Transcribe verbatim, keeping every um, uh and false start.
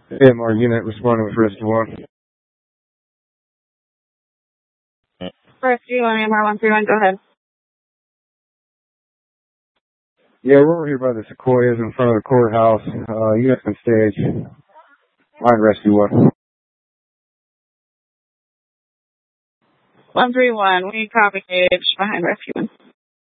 A M R unit responding with Rescue one. Rescue one, A M R one three one, go ahead. Yeah, we're over here by the Sequoias in front of the courthouse. Uh, units can stage. Behind Rescue one. one three one, we copy stage behind Rescue one.